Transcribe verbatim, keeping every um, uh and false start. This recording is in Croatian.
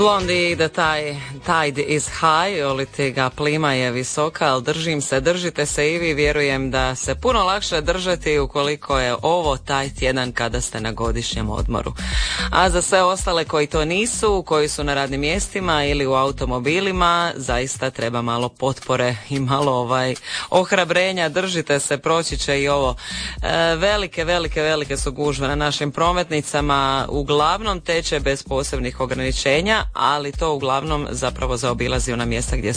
Blondie, the tide is high, oliti ga, plima je visoka, ali držim se, držite se i vi, vjerujem da se puno lakše držati ukoliko je ovo taj tjedan kada ste na godišnjem odmoru. A za sve ostale koji to nisu, koji su na radnim mjestima ili u automobilima, zaista treba malo potpore i malo ovaj ohrabrenja, držite se, proći će i ovo. E, velike, velike, velike su gužve na našim prometnicama, uglavnom teče bez posebnih ograničenja, ali to uglavnom zapravo zaobilazi ona mjesta gdje